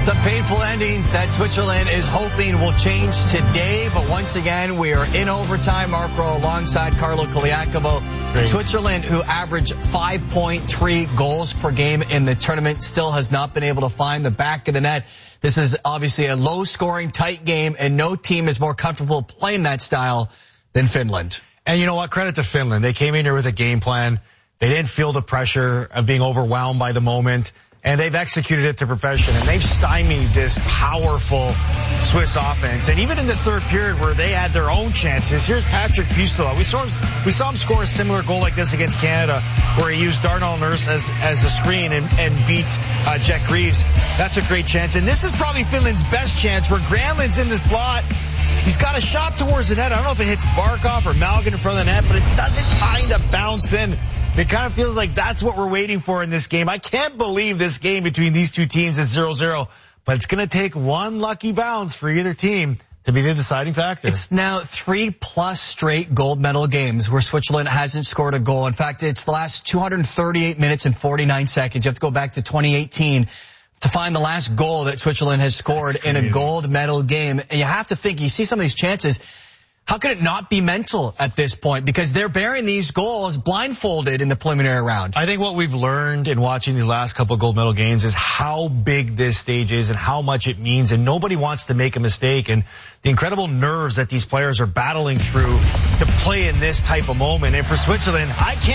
Some painful endings that Switzerland is hoping will change today, but once again, we are in overtime. Mark Rowe alongside Carlo Colaiacovo. Great. Switzerland, who averaged 5.3 goals per game in the tournament, still has not been able to find the back of the net. This is obviously a low-scoring, tight game, and no team is more comfortable playing that style than Finland. And you know what? Credit to Finland. They came in here with a game plan. They didn't feel the pressure of being overwhelmed by the moment. And they've executed it to perfection, and they've stymied this powerful Swiss offense. And even in the third period where they had their own chances, here's Patrick Puistola. We saw him score a similar goal like this against Canada, where he used Darnell Nurse as a screen and beat Jack Reeves. That's a great chance. And this is probably Finland's best chance, where Granlund's in the slot. He's got a shot towards the net. I don't know if it hits Barkov or Malgin in front of the net, but it doesn't kind of bounce in. It kind of feels like that's what we're waiting for in this game. I can't believe this game between these two teams is 0-0, but it's going to take one lucky bounce for either team to be the deciding factor. It's now 3+ straight gold medal games where Switzerland hasn't scored a goal. In fact, it's the last 238 minutes and 49 seconds. You have to go back to 2018 to find the last goal that Switzerland has scored in a gold medal game. And you have to think, you see some of these chances, how could it not be mental at this point? Because they're bearing these goals blindfolded in the preliminary round. I think what we've learned in watching these last couple of gold medal games is how big this stage is and how much it means, and nobody wants to make a mistake. And the incredible nerves that these players are battling through to play in this type of moment. And for Switzerland,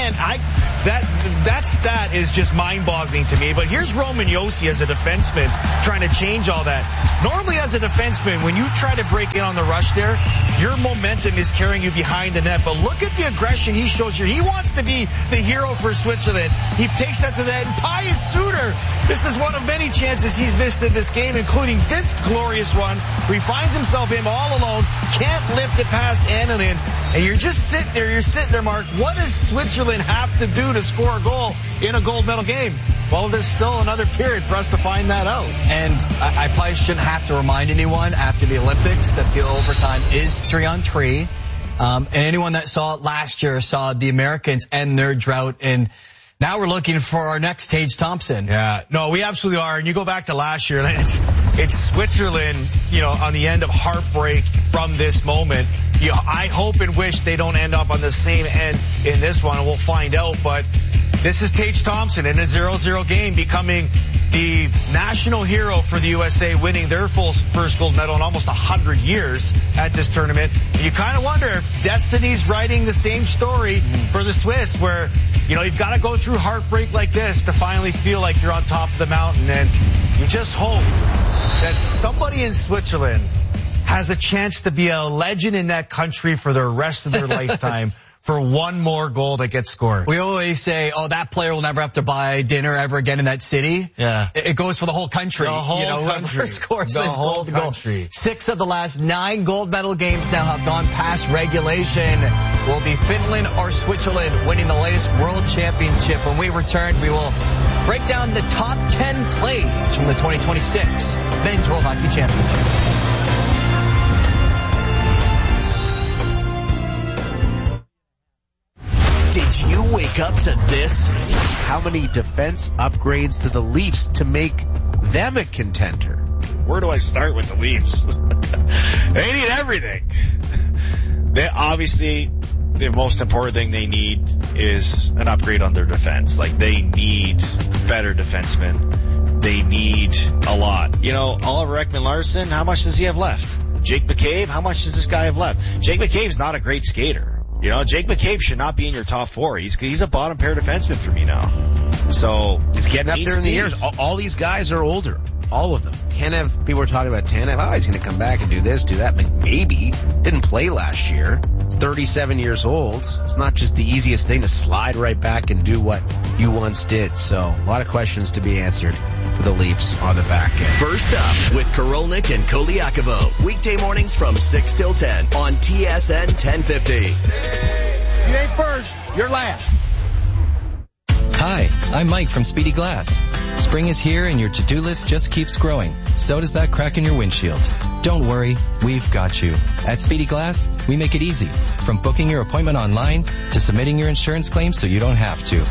that stat is just mind-boggling to me. But here's Roman Josi as a defenseman trying to change all that. Normally as a defenseman, when you try to break in on the rush there, your momentum is carrying you behind the net. But look at the aggression he shows here. He wants to be the hero for Switzerland. He takes that to the net. And Pius Suter, this is one of many chances he's missed in this game, including this glorious one where he finds himself him all alone, can't lift it past Annalyn, and you're just sitting there, Mark. What does Switzerland have to do to score a goal in a gold medal game? Well, there's still another period for us to find that out. And I probably shouldn't have to remind anyone after the Olympics that the overtime is 3-on-3. And anyone that saw it last year saw the Americans end their drought, and now we're looking for our next Tage Thompson. Yeah, no, we absolutely are. And you go back to last year, and it's Switzerland, on the end of heartbreak from this moment. I hope and wish they don't end up on the same end in this one, and we'll find out. But this is Tage Thompson in a 0-0 game, becoming the national hero for the USA, winning their first gold medal in almost 100 years at this tournament. And you kind of wonder if destiny's writing the same story for the Swiss, where, you've got to go through heartbreak like this to finally feel like you're on top of the mountain. And you just hope that somebody in Switzerland has a chance to be a legend in that country for the rest of their lifetime for one more goal that gets scored. We always say, that player will never have to buy dinner ever again in that city. Yeah. It goes for the whole country. The whole country. Whoever scores the this whole gold country. Goal. 6 of the last 9 gold medal games now have gone past regulation. Will be Finland or Switzerland winning the latest world championship. When we return, we will break down the top 10 plays from the 2026 Men's World Hockey Championship. Did you wake up to this? How many defense upgrades to the Leafs to make them a contender? Where do I start with the Leafs? They need everything. Obviously, the most important thing they need is an upgrade on their defense. They need better defensemen. They need a lot. Oliver Ekman-Larsson, how much does he have left? Jake McCabe, how much does this guy have left? Jake McCabe's not a great skater. Jake McCabe should not be in your top 4. He's a bottom pair defenseman for me now. So he's getting up there in the years. All these guys are older. All of them. Tanev, people were talking about Tanev. He's going to come back and do this, do that. Maybe. Didn't play last year. He's 37 years old. It's not just the easiest thing to slide right back and do what you once did. So a lot of questions to be answered for the Leafs on the back end. First up with Korolnik and Colaiacovo. Weekday mornings from 6 till 10 on TSN 1050. You ain't first, you're last. Hi, I'm Mike from Speedy Glass. Spring is here and your to-do list just keeps growing. So does that crack in your windshield. Don't worry, we've got you. At Speedy Glass, we make it easy. From booking your appointment online to submitting your insurance claim so you don't have to.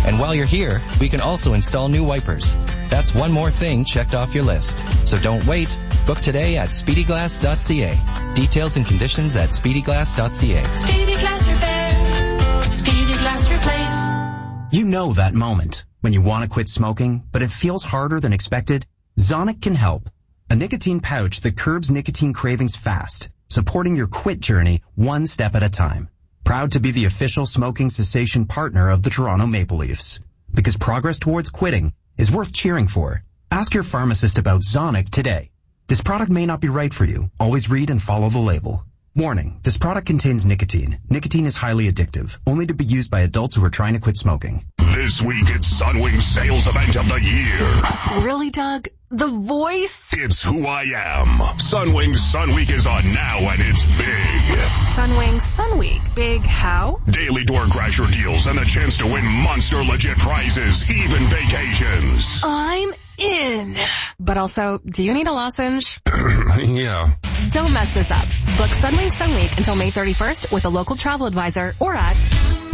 And while you're here, we can also install new wipers. That's one more thing checked off your list. So don't wait. Book today at speedyglass.ca. Details and conditions at speedyglass.ca. Speedy Glass Repair. Speedy Glass Replace. You know that moment when you want to quit smoking, but it feels harder than expected? Zonic can help. A nicotine pouch that curbs nicotine cravings fast, supporting your quit journey one step at a time. Proud to be the official smoking cessation partner of the Toronto Maple Leafs. Because progress towards quitting is worth cheering for. Ask your pharmacist about Zonic today. This product may not be right for you. Always read and follow the label. Warning, this product contains nicotine. Nicotine is highly addictive, only to be used by adults who are trying to quit smoking. This week it's Sunwing's sales event of the year. Really, Doug? The voice? It's who I am. Sunwing's Sun Week is on now and it's big. Sunwing Sun Week. Big how? Daily door crasher deals and the chance to win monster legit prizes, even vacations. I'm in. But also, do you need a lozenge? Yeah. Don't mess this up. Book Sunwing Sun Week until May 31st with a local travel advisor or at